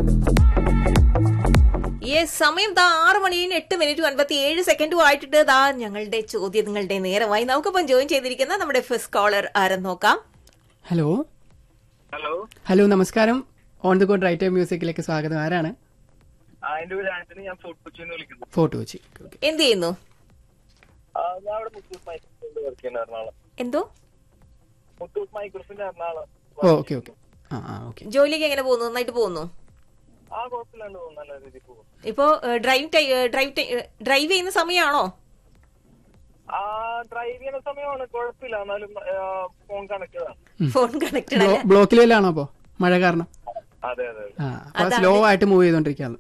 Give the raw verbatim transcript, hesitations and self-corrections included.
Yes, സമയം ദാ ആറ് മണിയും എട്ട് മിനിറ്റും അൻപത്തി ഏഴ് സെക്കൻഡും ആയിട്ടിട്ട് ദാ ഞങ്ങളുടെ ചോദ്യങ്ങളുടെ നേരമായി. നമുക്കിപ്പം ജോയിൻ ചെയ്തിരിക്കുന്ന നമ്മുടെ ഫസ്റ്റ് കോളർ ആരെന്ന് നോക്കാം. ഹലോ ഹലോ ഹലോ നമസ്കാരം. On the go drive time മ്യൂസിക്കിലേക്ക് സ്വാഗതം. ആരാണ്? എന്റെ പേര് ആന്റണി. ഞാൻ ഫോർട്ട് കൊച്ചിയിൽ നിന്ന് വിളിക്കുന്നു. ഫോർട്ട് കൊച്ചി. എന്ത് ചെയ്യുന്നു? ആ, ഞാൻ അവിടെ മുത്തൂറ്റ് മൈക്രോഫോണിൽ വർക്ക് ചെയ്യുന്ന എറണാകുളം. എന്തോ മുത്തൂറ്റ് മൈക്രോഫോണിന്റെ എറണാകുളം. ഓ ഓക്കെ ഓക്കെ ആ ആ ഓക്കെ. ജോലിക്ക് എങ്ങനെ പോകുന്നു? നന്നായിട്ട് പോകുന്നു? ആ, കുഴപ്പമില്ലാണ്ട് പോകും, നല്ല രീതിയിൽ പോകും. ഇപ്പോ ഡ്രൈവ് ഡ്രൈവ് ഡ്രൈവ് ചെയ്യുന്ന സമയമാണോ? ആ, ഡ്രൈവ് ചെയ്യുന്ന സമയമാണ്, കുഴപ്പമില്ല. എന്നാലും ഫോൺ കണക്റ്റഡ് ആണ്. ഫോൺ കണക്റ്റഡ് അല്ല. ബ്ലോക്കിലാണോ അപ്പോ മഴ കാരണം? അതെ അതെ ആ, സ്ലോ ആയിട്ട് മൂവ് ചെയ്തോണ്ടിരിക്കാണ്.